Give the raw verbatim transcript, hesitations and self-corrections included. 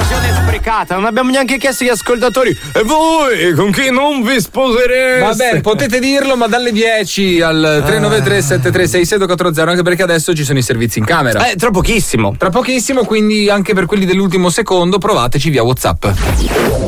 occasione sprecata, non abbiamo neanche chiesto agli ascoltatori. E voi con chi non vi sposereste? Vabbè, potete dirlo, ma dalle dieci al tre nove tre sette tre sei sei quattro zero, anche perché adesso ci sono i servizi in camera. Eh, tra pochissimo. Tra pochissimo, quindi anche per quelli dell'ultimo secondo provateci via WhatsApp.